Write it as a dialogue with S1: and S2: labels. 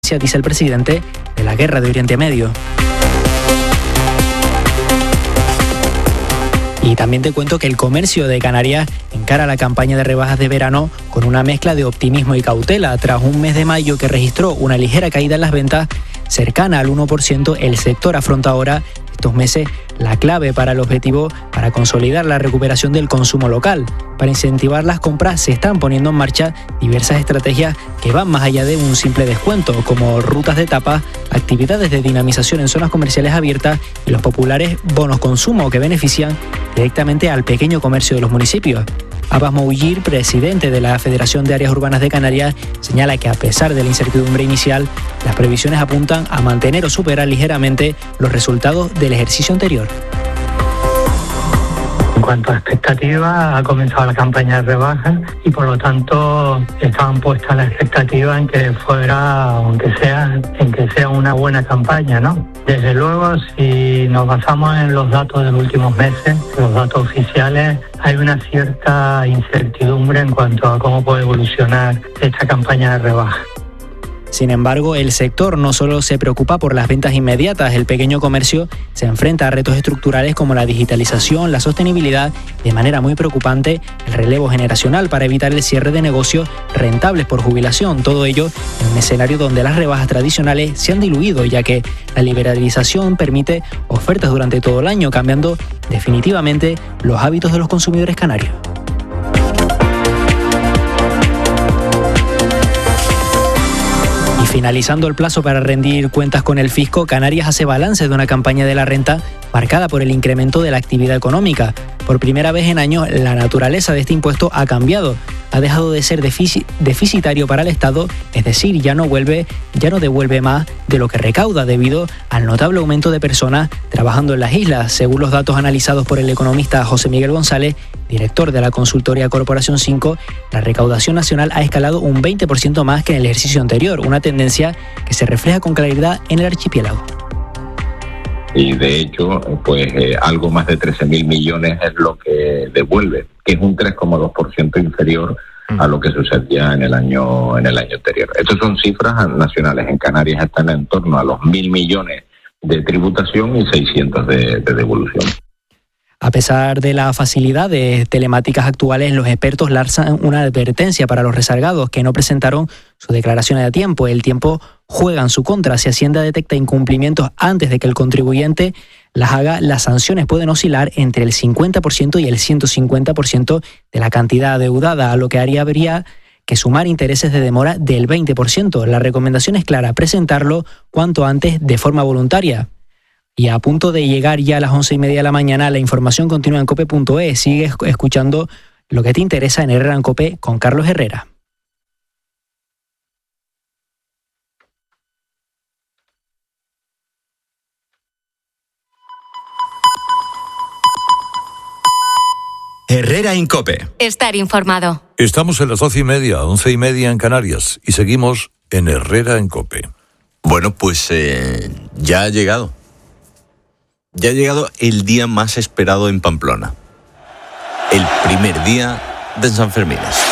S1: consecuencia, dice el presidente, de la guerra de Oriente Medio. Y también te cuento que el comercio de Canarias encara la campaña de rebajas de verano con una mezcla de optimismo y cautela. Tras un mes de mayo que registró una ligera caída en las ventas cercana al 1%, el sector afronta ahora estos meses la clave para el objetivo para consolidar la recuperación del consumo local. Para incentivar las compras se están poniendo en marcha diversas estrategias que van más allá de un simple descuento, como rutas de tapas, actividades de dinamización en zonas comerciales abiertas y los populares bonos consumo que benefician directamente al pequeño comercio de los municipios. Abbas Mouyir, presidente de la Federación de Áreas Urbanas de Canarias, señala que a pesar de la incertidumbre inicial, las previsiones apuntan a mantener o superar ligeramente los resultados del ejercicio anterior.
S2: En cuanto a expectativas, ha comenzado la campaña de rebajas y por lo tanto estaban puestas las expectativas en que fuera, en que sea una buena campaña, ¿no? Desde luego, si nos basamos en los datos de los últimos meses, los datos oficiales, hay una cierta incertidumbre en cuanto a cómo puede evolucionar esta campaña de rebajas.
S1: Sin embargo, el sector no solo se preocupa por las ventas inmediatas, el pequeño comercio se enfrenta a retos estructurales como la digitalización, la sostenibilidad, de manera muy preocupante, el relevo generacional para evitar el cierre de negocios rentables por jubilación. Todo ello en un escenario donde las rebajas tradicionales se han diluido, ya que la liberalización permite ofertas durante todo el año, cambiando definitivamente los hábitos de los consumidores canarios. Finalizando el plazo para rendir cuentas con el fisco, Canarias hace balance de una campaña de la renta marcada por el incremento de la actividad económica. Por primera vez en años, la naturaleza de este impuesto ha cambiado. Ha dejado de ser deficitario para el Estado, es decir, ya no devuelve más de lo que recauda debido al notable aumento de personas trabajando en las islas. Según los datos analizados por el economista José Miguel González, director de la consultoría Corporación 5, la recaudación nacional ha escalado un 20% más que en el ejercicio anterior, una tendencia que se refleja con claridad en el archipiélago.
S3: Y de hecho, algo más de 13.000 millones es lo que devuelve, que es un 3,2% inferior a lo que sucedía en el año anterior. Estas son cifras nacionales. En Canarias están en torno a los 1.000 millones de tributación y 600 de devolución.
S1: A pesar de las facilidades telemáticas actuales, los expertos lanzan una advertencia para los rezagados que no presentaron sus declaraciones a tiempo. El tiempo juega en su contra. Si Hacienda detecta incumplimientos antes de que el contribuyente las haga, las sanciones pueden oscilar entre el 50% y el 150% de la cantidad adeudada, a lo que habría que sumar intereses de demora del 20%. La recomendación es clara: presentarlo cuanto antes de forma voluntaria. Y a punto de llegar ya a las 11:30 de la mañana, la información continúa en cope.es. Sigue escuchando lo que te interesa en Herrera en Cope con Carlos Herrera.
S4: Herrera en Cope.
S5: Estar informado.
S6: Estamos en las 12:30, 11:30 en Canarias y seguimos en Herrera en Cope.
S4: Bueno, pues ya ha llegado. Ya ha llegado el día más esperado en Pamplona. El primer día de Sanfermines.